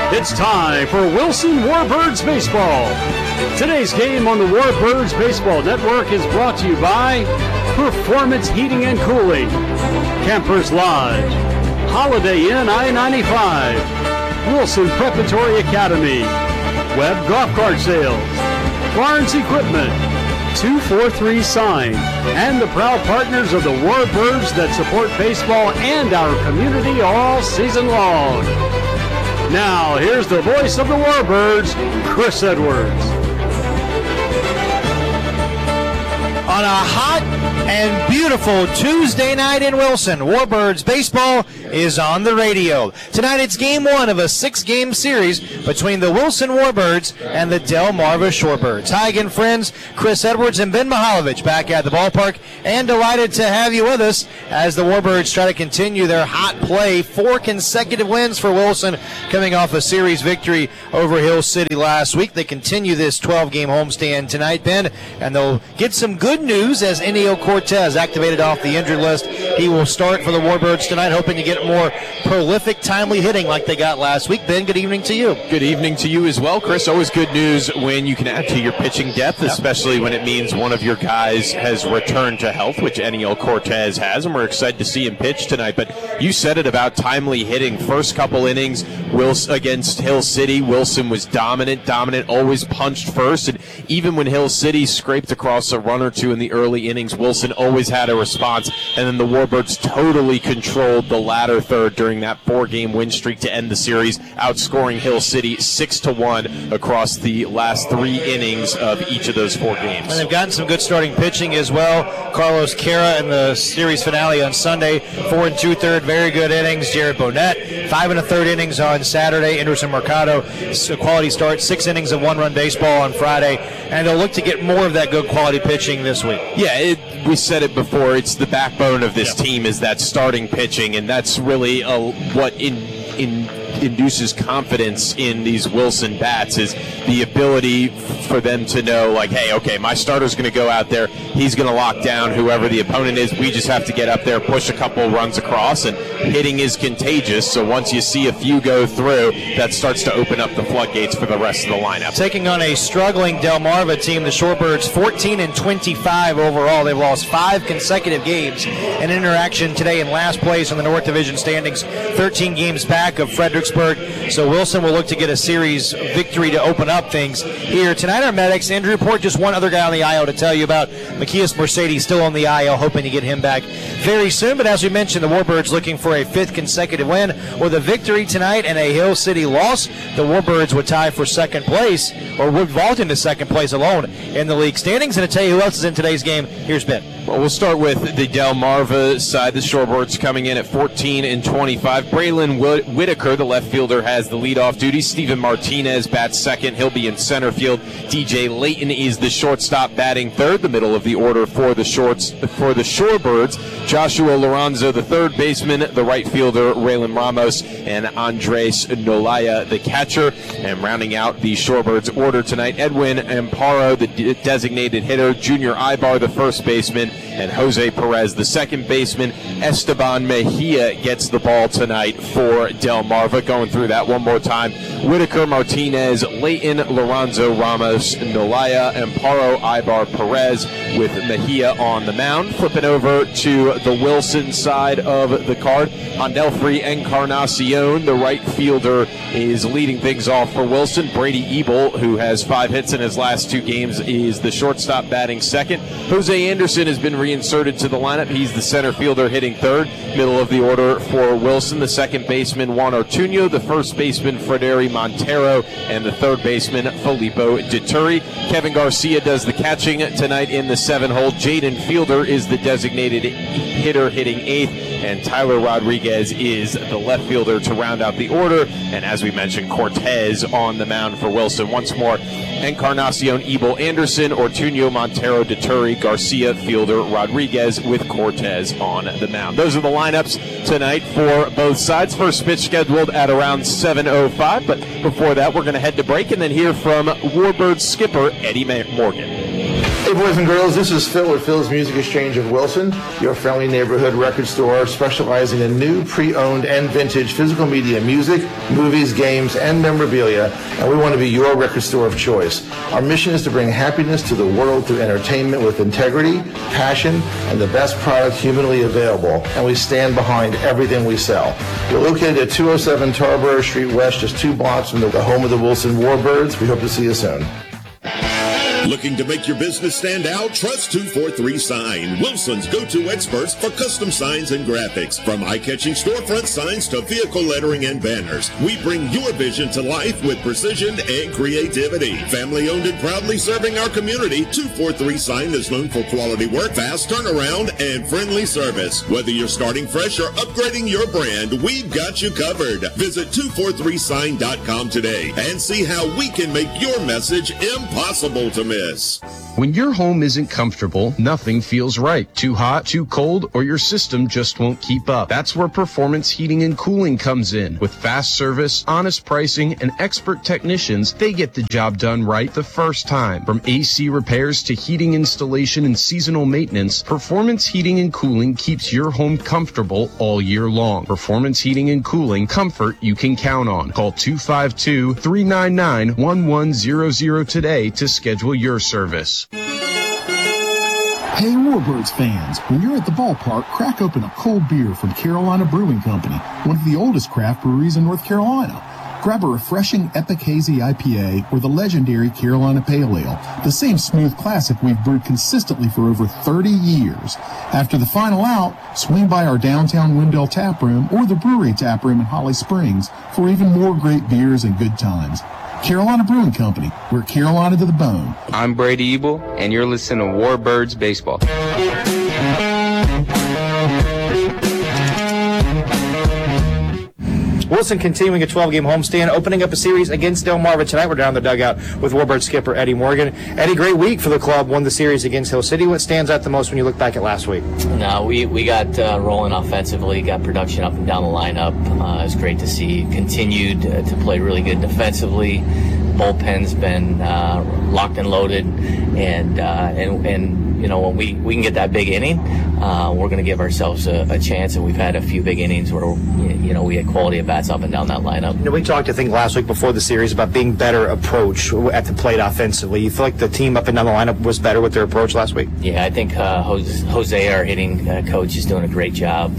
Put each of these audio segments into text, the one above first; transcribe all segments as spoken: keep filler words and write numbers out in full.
It's time for Wilson Warbirds Baseball. Today's game on the Warbirds Baseball Network is brought to you by Performance Heating and Cooling, Campers Lodge, Holiday Inn I ninety-five, Wilson Preparatory Academy, Webb Golf Cart Sales, Barnes Equipment, two forty-three Sign, and the proud partners of the Warbirds that support baseball and our community all season long. Now, here's the voice of the Warbirds, Chris Edwards. On a hot and beautiful Tuesday night in Wilson, Warbirds Baseball is on the radio. Tonight it's game one of a six-game series between the Wilson Warbirds and the Delmarva Shorebirds. Hi again, friends. Chris Edwards and Ben Mihaljevic back at the ballpark, and delighted to have you with us as the Warbirds try to continue their hot play. Four consecutive wins for Wilson, coming off a series victory over Hill City last week. They continue this twelve-game homestand tonight, Ben, and they'll get some good news as Enio Cortez activated off the injured list. He will start for the Warbirds tonight, hoping to get more prolific, timely hitting like they got last week. Ben, good evening to you. Good evening to you as well, Chris. Always good news when you can add to your pitching depth, yep. especially when it means one of your guys has returned to health, which Enio Cortez has, and we're excited to see him pitch tonight. But you said it about timely hitting. First couple innings, Wilson against Hill City, Wilson was dominant, dominant, always punched first, and even when Hill City scraped across a run or two in the early innings, Wilson always had a response, and then the Warbirds totally controlled the latter third during that four-game win streak to end the series, outscoring Hill City six to one across the last three innings of each of those four games. And they've gotten some good starting pitching as well. Carlos Cara in the series finale on Sunday, four and two-third, very good innings. Jared Bonnet, five and a third innings on Saturday. Anderson Mercado, a quality start, six innings of one-run baseball on Friday, and they'll look to get more of that good quality pitching this week. Yeah, it, we said it before, it's the backbone of this yeah. team is that starting pitching, and that's really a, what in in induces confidence in these Wilson bats is the ability for them to know, like, hey, okay, my starter's going to go out there, he's going to lock down whoever the opponent is, we just have to get up there, push a couple runs across, and hitting is contagious, so once you see a few go through, that starts to open up the floodgates for the rest of the lineup. Taking on a struggling Delmarva team, the Shorebirds fourteen and twenty-five overall. They've lost five consecutive games. An interaction today in last place in the North Division standings, thirteen games back of Fredericksburg. So Wilson will look to get a series victory to open up things here. Tonight our medics, Andrew Report, just one other guy on the I L to tell you about. Macias Mercedes still on the I L, hoping to get him back very soon. But as we mentioned, the Warbirds looking for a fifth consecutive win. With a victory tonight and a Hill City loss, the Warbirds would tie for second place, or would vault into second place alone in the league standings. And to tell you who else is in today's game, here's Ben. Well, we'll start with the Delmarva side. The Shorebirds coming in at fourteen and twenty-five. Braylon Whitaker, the left fielder, has the leadoff duty. Steven Martinez bats second. He'll be in center field. D J Layton is the shortstop, batting third. The middle of the order for the shorts for the Shorebirds. Joshua Lorenzo, the third baseman. The right fielder, Raylan Ramos, and Andres Nolaya, the catcher. And rounding out the Shorebirds order tonight, Edwin Amparo, the de- designated hitter. Junior Ibar, the first baseman. And Jose Perez, the second baseman. Esteban Mejia gets the ball tonight for Delmarva. Going through that one more time. Whitaker, Martinez, Layton, Lorenzo, Ramos, Nolaya, Amparo, Ibar, Perez, with Mejia on the mound. Flipping over to the Wilson side of the card, Andelfri Encarnacion, the right fielder, is leading things off for Wilson. Brady Ebel, who has five hits in his last two games, is the shortstop, batting second. Jose Anderson has been reinserted to the lineup. He's the center fielder, hitting third. Middle of the order for Wilson, the second baseman, Juan Ortuño, the first baseman, Frederi Montero, and the third baseman, Filippo Dituri. Kevin Garcia does the catching tonight in the seven-hole. Jaden Fielder is the designated hitter, hitting eighth, and Tyler Rodriguez is the left fielder to round out the order. And as we mentioned, Cortez on the mound for Wilson. Once more, Encarnacion, Ebel, Anderson, Ortuño, Montero, Dituri, Garcia, Fielder, Rodriguez, with Cortez on the mound. Those are the lineups tonight for both sides. First pitch scheduled at around seven oh five, but before that, we're going to head to break and then hear from Warbirds skipper Eddie Morgan. Hey boys and girls, this is Phil with Phil's Music Exchange of Wilson, your friendly neighborhood record store specializing in new, pre-owned, and vintage physical media music, movies, games, and memorabilia, and we want to be your record store of choice. Our mission is to bring happiness to the world through entertainment with integrity, passion, and the best product humanly available, and we stand behind everything we sell. We're located at two oh seven Tarboro Street West, just two blocks from the home of the Wilson Warbirds. We hope to see you soon. Looking to make your business stand out? Trust two forty-three Sign, Wilson's go-to experts for custom signs and graphics. From eye-catching storefront signs to vehicle lettering and banners, we bring your vision to life with precision and creativity. Family-owned and proudly serving our community, two forty-three Sign is known for quality work, fast turnaround, and friendly service. Whether you're starting fresh or upgrading your brand, we've got you covered. Visit two forty-three sign dot com today and see how we can make your message impossible to miss. When your home isn't comfortable, nothing feels right. Too hot, too cold, or your system just won't keep up. That's where Performance Heating and Cooling comes in. With fast service, honest pricing, and expert technicians, they get the job done right the first time. From A C repairs to heating installation and seasonal maintenance, Performance Heating and Cooling keeps your home comfortable all year long. Performance Heating and Cooling, comfort you can count on. Call two five two, three nine nine, one one zero zero today to schedule your service. Hey Warbirds fans, when you're at the ballpark, crack open a cold beer from Carolina Brewing Company, one of the oldest craft breweries in North Carolina. Grab a refreshing Epic Hazy I P A or the legendary Carolina Pale Ale, the same smooth classic we've brewed consistently for over thirty years. After the final out, swing by our downtown Wendell Tap Room or the brewery tap room in Holly Springs for even more great beers and good times. Carolina Brewing Company, we're Carolina to the bone. I'm Brady Ebel, and you're listening to Warbirds Baseball. Wilson continuing a twelve-game homestand, opening up a series against Delmarva tonight. We're down in the dugout with Warbird skipper Eddie Morgan. Eddie, great week for the club. Won the series against Hill City. What stands out the most when you look back at last week? No, we we got uh, rolling offensively, got production up and down the lineup. Uh, it's great to see. Continued uh, to play really good defensively. Bullpen's been uh, locked and loaded, and uh, and and you know when we, we can get that big inning, uh, we're going to give ourselves a, a chance. And we've had a few big innings where you know we had quality at bats up and down that lineup. You know, we talked I think last week before the series about being better approach at the plate offensively. You feel like the team up and down the lineup was better with their approach last week? Yeah, I think uh, Jose, Jose, our hitting uh, coach, is doing a great job.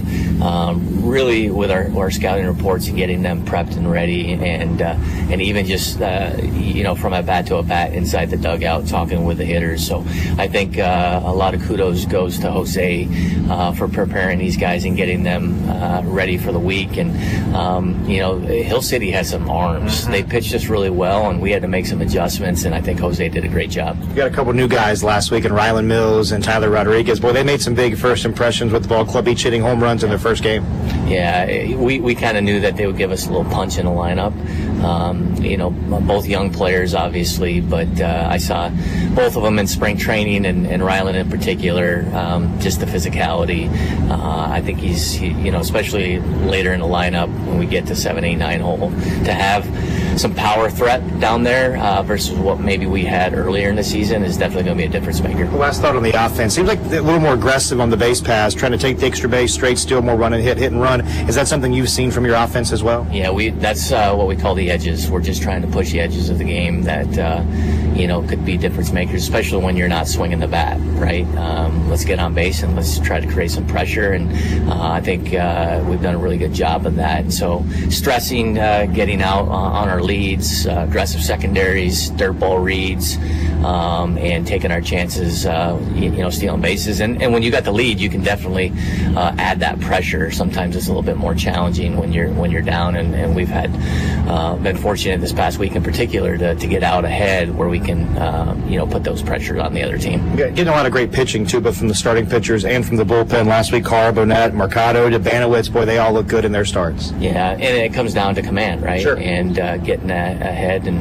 Um, really, with our, our scouting reports and getting them prepped and ready, and uh, and even just uh, you know from a bat to a bat inside the dugout, talking with the hitters. So I think uh, a lot of kudos goes to Jose uh, for preparing these guys and getting them uh, ready for the week. And um, you know, Hill City has some arms. They pitched us really well, and we had to make some adjustments. And I think Jose did a great job. You got a couple new guys last week in Ryland Mills and Tyler Rodriguez. Boy, they made some big first impressions with the ball club, each hitting home runs in their first game. Yeah, we, we kind of knew that they would give us a little punch in the lineup. Um, you know, both young players, obviously, but uh, I saw both of them in spring training, and, and Ryland in particular, um, just the physicality. Uh, I think he's, he, you know, especially later in the lineup when we get to seven, eight, nine hole, to have some power threat down there uh, versus what maybe we had earlier in the season is definitely going to be a difference maker. Last thought on the offense. Seems like a little more aggressive on the base pass, trying to take the extra base, straight steal, more run and hit, hit and run. Is that something you've seen from your offense as well? Yeah, we that's uh, what we call the edges. We're just trying to push the edges of the game that, uh, you know, could be difference makers, especially when you're not swinging the bat, right? Um, let's get on base and let's try to create some pressure. And uh, I think uh, we've done a really good job of that. And so stressing, uh, getting out on, on our leads, uh, aggressive secondaries, dirt ball reads, um, and taking our chances, uh, you, you know, stealing bases. And, and when you got the lead, you can definitely uh, add that pressure. Sometimes it's a little bit more challenging when you're when you're down. And, and we've had uh, been fortunate this past week in particular to, to get out ahead where we can, uh, you know, put those pressures on the other team. Getting a lot of great pitching too, but from the starting pitchers and from the bullpen last week. Carr, Bonnet, Mercado, Dabanowitz, boy, they all look good in their starts. Yeah, and it comes down to command, right? Sure. And uh, getting a- ahead and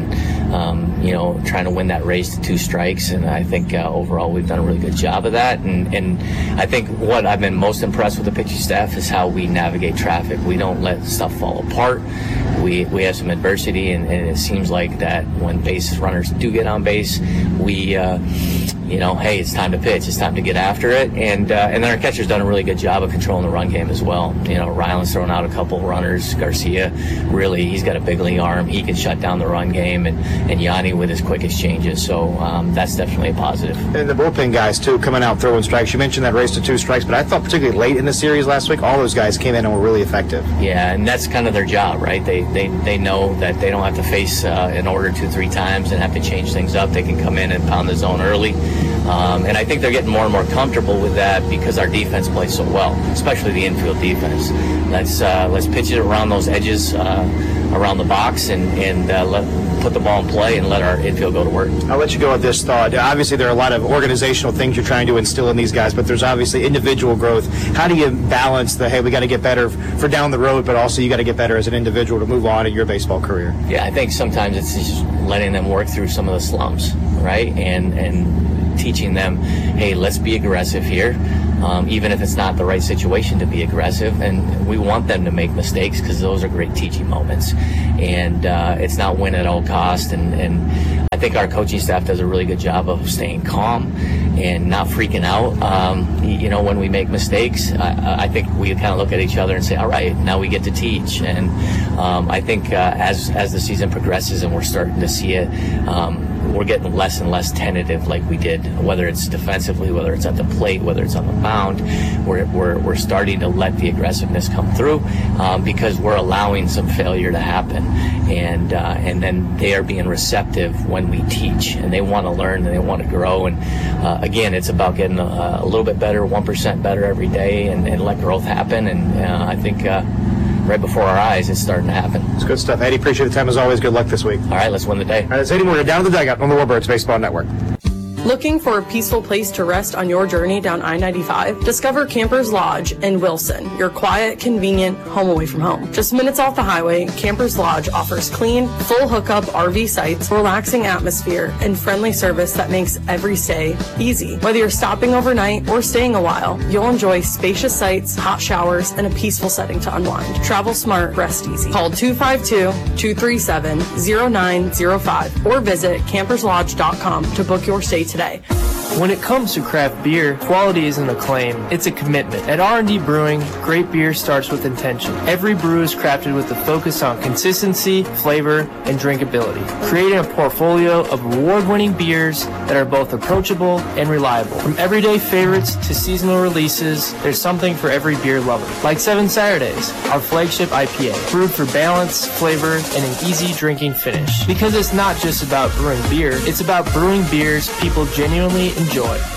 um, you know, trying to win that race to two strikes. And I think uh, overall we've done a really good job of that. And, and I think what I've been most impressed with the pitching staff is how we navigate traffic. We don't let stuff fall apart. We we have some adversity, and, and it seems like that when base runners do get on base, we, uh, you know, hey, it's time to pitch. It's time to get after it. And uh, and then our catcher's done a really good job of controlling the run game as well. You know, Ryland's thrown out a couple runners. Garcia, really, he's got a big league arm. He can shut down the run game, and, and Yanni with his quick exchanges. So um, that's definitely a positive. And the bullpen guys, too, coming out throwing strikes. You mentioned that race to two strikes, but I thought particularly late in the series last week, all those guys came in and were really effective. Yeah, and that's kind of their job, right? They they, they know that they don't have to face uh, an order two, three times and have to change things up. They can come in and pound the zone early. Um, and I think they're getting more and more comfortable with that because our defense plays so well, especially the infield defense. Let's uh, let's pitch it around those edges, uh, around the box, and and uh, let put the ball in play and let our infield go to work. I'll let you go with this thought. Obviously, there are a lot of organizational things you're trying to instill in these guys, but there's obviously individual growth. How do you balance the, hey, we got to get better for down the road, but also you got to get better as an individual to move on in your baseball career? Yeah, I think sometimes it's just letting them work through some of the slumps, right? And and teaching them, hey, let's be aggressive here. Um, even if it's not the right situation to be aggressive. And we want them to make mistakes because those are great teaching moments. And uh, it's not win at all cost. And, and I think our coaching staff does a really good job of staying calm and not freaking out. Um, you know, when we make mistakes, I, I think we kind of look at each other and say, all right, now we get to teach. And um, I think uh, as, as the season progresses and we're starting to see it, um, we're getting less and less tentative like we did, whether it's defensively, whether it's at the plate, whether it's on the mound. We're, we're, we're starting to let the aggressiveness come through um, because we're allowing some failure to happen. And uh, and then they are being receptive when we teach, and they want to learn and they want to grow. And uh, again, it's about getting a, a little bit better, one percent better every day, and, and let growth happen. And uh, I think uh, right before our eyes, it's starting to happen. It's good stuff. Eddie, appreciate the time as always. Good luck this week. All right, let's win the day. All right, it's Eddie Moore down to the dugout on the Warbirds Baseball Network. Looking for a peaceful place to rest on your journey down I ninety-five? Discover Campers Lodge in Wilson, your quiet, convenient home away from home. Just minutes off the highway, Campers Lodge offers clean, full hookup R V sites, relaxing atmosphere, and friendly service that makes every stay easy. Whether you're stopping overnight or staying a while, you'll enjoy spacious sites, hot showers, and a peaceful setting to unwind. Travel smart, rest easy. Call two five two, two three seven, zero nine zero five or visit campers lodge dot com to book your stay today. When it comes to craft beer, quality isn't a claim, it's a commitment. At R and D Brewing, great beer starts with intention. Every brew is crafted with a focus on consistency, flavor, and drinkability, creating a portfolio of award-winning beers that are both approachable and reliable. From everyday favorites to seasonal releases, there's something for every beer lover. Like Seven Saturdays, our flagship I P A, brewed for balance, flavor, and an easy drinking finish. Because it's not just about brewing beer, it's about brewing beers people genuinely enjoy.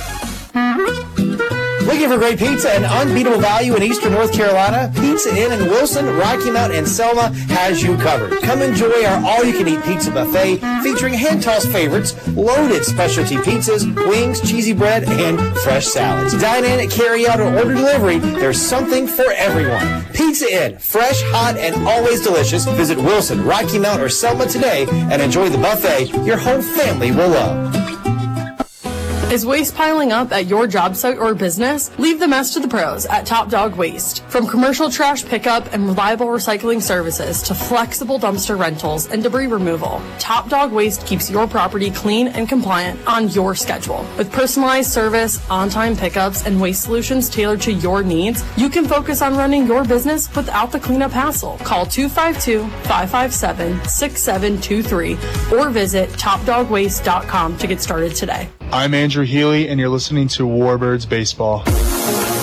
Looking for great pizza and unbeatable value in Eastern North Carolina? Pizza Inn in Wilson, Rocky Mount, and Selma has you covered. Come enjoy our all-you-can-eat pizza buffet featuring hand-tossed favorites, loaded specialty pizzas, wings, cheesy bread, and fresh salads. Dine in, carry out, or order delivery. There's something for everyone. Pizza Inn, fresh, hot, and always delicious. Visit Wilson, Rocky Mount, or Selma today and enjoy the buffet your whole family will love. Is waste piling up at your job site or business? Leave the mess to the pros at Top Dog Waste. From commercial trash pickup and reliable recycling services to flexible dumpster rentals and debris removal, Top Dog Waste keeps your property clean and compliant on your schedule. With personalized service, on-time pickups, and waste solutions tailored to your needs, you can focus on running your business without the cleanup hassle. Call two five two, five five seven, six seven two three or visit top dog waste dot com to get started today. I'm Andrew Healy, and you're listening to Warbirds Baseball.